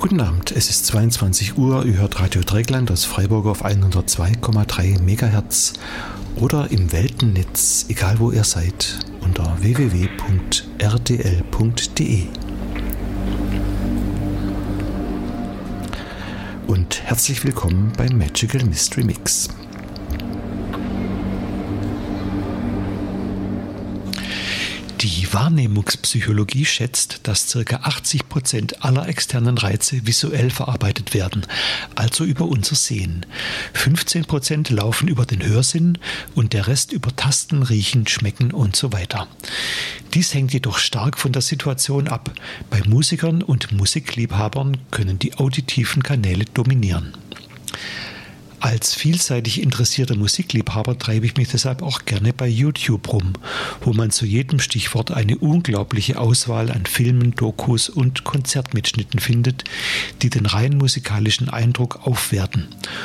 Guten Abend, es ist 22 Uhr, ihr hört Radio Dreieckland aus Freiburg auf 102,3 MHz oder im Weltennetz, egal wo ihr seid, unter www.rdl.de. Und herzlich willkommen beim Magical Mystery Mix. Die Wahrnehmungspsychologie schätzt, dass ca. 80% aller externen Reize visuell verarbeitet werden, also über unser Sehen. 15% laufen über den Hörsinn und der Rest über Tasten, Riechen, Schmecken und so weiter. Dies hängt jedoch stark von der Situation ab. Bei Musikern und Musikliebhabern können die auditiven Kanäle dominieren. Als vielseitig interessierter Musikliebhaber treibe ich mich deshalb auch gerne bei YouTube rum, wo man zu jedem Stichwort eine unglaubliche Auswahl an Filmen, Dokus und Konzertmitschnitten findet, die den rein musikalischen Eindruck aufwerten.